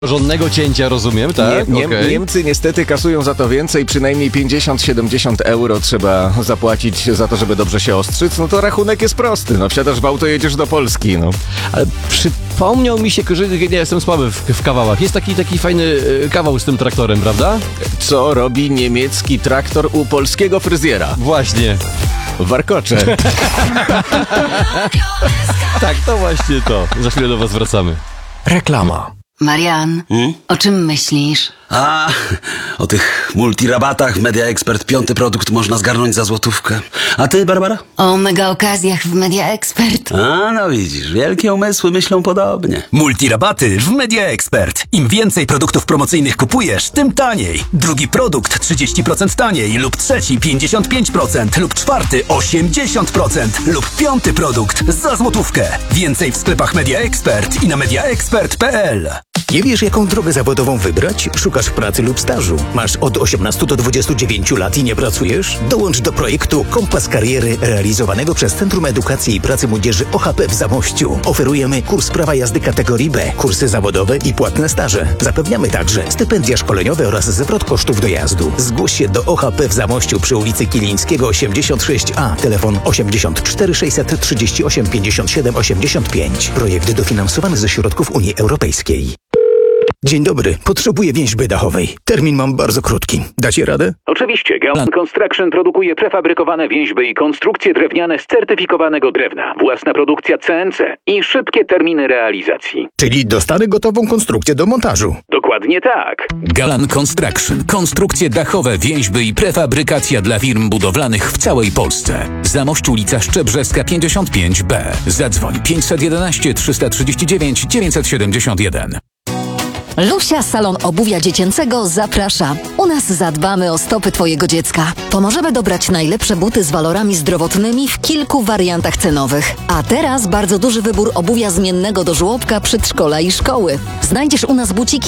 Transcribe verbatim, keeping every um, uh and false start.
Porządnego cięcia, rozumiem, tak? Nie, nie, okay. Niemcy niestety kasują za to więcej, przynajmniej pięćdziesiąt do siedemdziesięciu euro trzeba zapłacić za to, żeby dobrze się ostrzyc. No to rachunek jest prosty, no wsiadasz w auto, jedziesz do Polski, no. Ale przypomniał mi się, że nie jestem słaby w, w kawałach. Jest taki taki fajny y, kawał z tym traktorem, prawda? Co robi niemiecki traktor u polskiego fryzjera? Właśnie. Warkocze. Tak, to właśnie to. Za chwilę do was wracamy. Reklama. Marian, Hmm? o czym myślisz? A, o tych multirabatach w Media Expert piąty produkt można zgarnąć za złotówkę. A ty, Barbara? O mega okazjach w Media Expert. A, no widzisz, wielkie umysły myślą podobnie. Multirabaty w Media Expert. Im więcej produktów promocyjnych kupujesz, tym taniej. Drugi produkt trzydzieści procent taniej lub trzeci pięćdziesiąt pięć procent lub czwarty osiemdziesiąt procent lub piąty produkt za złotówkę. Więcej w sklepach Media Expert i na mediaexpert kropka p l. Nie wiesz, jaką drogę zawodową wybrać? Szukasz pracy lub stażu? Masz od osiemnastu do dwudziestu dziewięciu lat i nie pracujesz? Dołącz do projektu Kompas Kariery realizowanego przez Centrum Edukacji i Pracy Młodzieży O H P w Zamościu. Oferujemy kurs prawa jazdy kategorii B, kursy zawodowe i płatne staże. Zapewniamy także stypendia szkoleniowe oraz zwrot kosztów dojazdu. Zgłoś się do O H P w Zamościu przy ulicy Kilińskiego osiemdziesiąt sześć a. Telefon osiemdziesiąt cztery sześćset trzydzieści osiem pięćdziesiąt siedem osiemdziesiąt pięć. Projekt dofinansowany ze środków Unii Europejskiej. Dzień dobry, potrzebuję więźby dachowej. Termin mam bardzo krótki. Dacie radę? Oczywiście. Galan Construction produkuje prefabrykowane więźby i konstrukcje drewniane z certyfikowanego drewna. Własna produkcja C N C i szybkie terminy realizacji. Czyli dostanę gotową konstrukcję do montażu. Dokładnie tak. Galan Construction. Konstrukcje dachowe, więźby i prefabrykacja dla firm budowlanych w całej Polsce. Zamość, ulica Szczebrzeska pięćdziesiąt pięć B. Zadzwoń pięćset jedenaście trzysta trzydzieści dziewięć dziewięćset siedemdziesiąt jeden. Lusia Salon Obuwia Dziecięcego zaprasza. U nas zadbamy o stopy Twojego dziecka. Pomożemy dobrać najlepsze buty z walorami zdrowotnymi w kilku wariantach cenowych. A teraz bardzo duży wybór obuwia zmiennego do żłobka, przedszkola i szkoły. Znajdziesz u nas buciki